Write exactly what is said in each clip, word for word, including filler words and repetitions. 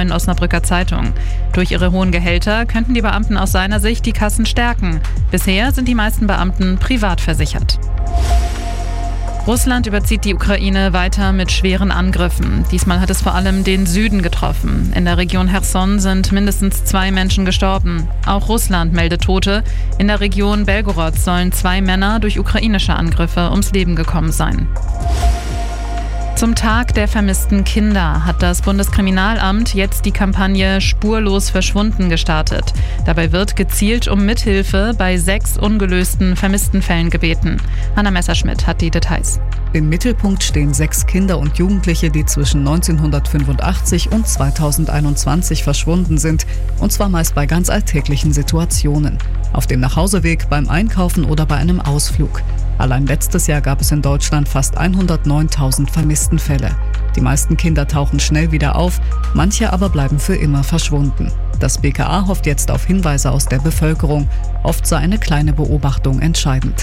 Neuen Osnabrücker Zeitung. Durch ihre hohen Gehälter könnten die Beamten aus seiner Sicht die Kassen stärken. Bisher sind die meisten Beamten privat versichert. Russland überzieht die Ukraine weiter mit schweren Angriffen. Diesmal hat es vor allem den Süden getroffen. In der Region Cherson sind mindestens zwei Menschen gestorben. Auch Russland meldet Tote. In der Region Belgorod sollen zwei Männer durch ukrainische Angriffe ums Leben gekommen sein. Zum Tag der vermissten Kinder hat das Bundeskriminalamt jetzt die Kampagne Spurlos verschwunden gestartet. Dabei wird gezielt um Mithilfe bei sechs ungelösten vermissten Fällen gebeten. Hanna Messerschmidt hat die Details. Im Mittelpunkt stehen sechs Kinder und Jugendliche, die zwischen neunzehnhundertfünfundachtzig und zweitausendeinundzwanzig verschwunden sind, und zwar meist bei ganz alltäglichen Situationen. Auf dem Nachhauseweg, beim Einkaufen oder bei einem Ausflug. Allein letztes Jahr gab es in Deutschland fast hundertneuntausend Vermisstenfälle. Die meisten Kinder tauchen schnell wieder auf, manche aber bleiben für immer verschwunden. Das B K A hofft jetzt auf Hinweise aus der Bevölkerung. Oft sei eine kleine Beobachtung entscheidend.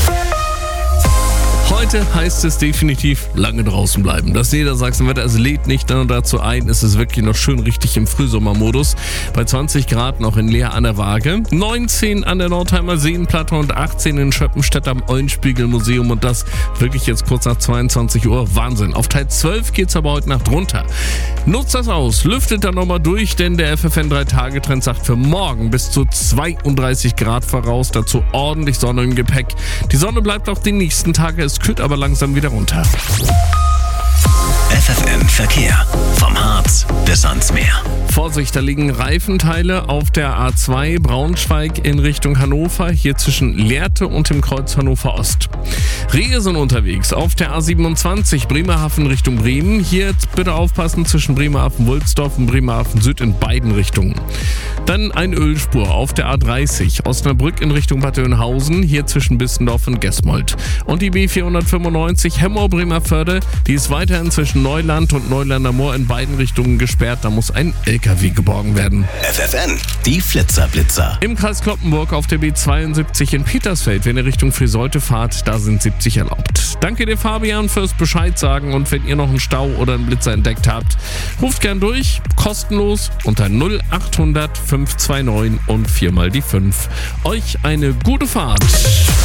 Heute heißt es definitiv lange draußen bleiben. Das Niedersachsenwetter, es lädt nicht nur dazu ein, es ist wirklich noch schön richtig im Frühsommermodus. Bei zwanzig Grad noch in Leer an der Waage, neunzehn an der Nordheimer Seenplatte und achtzehn in Schöppenstedt am Eulenspiegel-Museum, und das wirklich jetzt kurz nach zweiundzwanzig Uhr. Wahnsinn. Auf Teil zwölf geht's aber heute Nacht runter. Nutzt das aus, lüftet da nochmal durch, denn der F F N drei Tage Trend sagt für morgen bis zu zweiunddreißig Grad voraus, dazu ordentlich Sonne im Gepäck. Die Sonne bleibt auch die nächsten Tage, es kühlt aber langsam wieder runter. F F N Verkehr. Vom Harz bis ans Meer. Vorsicht, da liegen Reifenteile auf der A zwei Braunschweig in Richtung Hannover, hier zwischen Lehrte und dem Kreuz Hannover Ost. Rehe sind unterwegs auf der A siebenundzwanzig Bremerhaven Richtung Bremen. Hier jetzt bitte aufpassen zwischen Bremerhaven-Wulsdorf und Bremerhaven Süd in beiden Richtungen. Dann eine Ölspur auf der A dreißig Osnabrück in Richtung Bad Oeynhausen, hier zwischen Bissendorf und Gesmold. Und die B vierhundertfünfundneunzig Hemmoor-Bremerförde, die ist weiterhin zwischen Neuland und Neulander Moor in beiden Richtungen gesperrt. Da muss ein L K W geborgen werden. F F N, die Flitzer-Blitzer. Im Kreis Cloppenburg auf der B zweiundsiebzig in Petersfeld, wenn ihr Richtung Friseute fahrt, da sind siebzig erlaubt. Danke dir, Fabian, fürs Bescheid sagen, und wenn ihr noch einen Stau oder einen Blitzer entdeckt habt, ruft gern durch, kostenlos unter null achthundert fünf zwei neun und viermal die fünf. Euch eine gute Fahrt.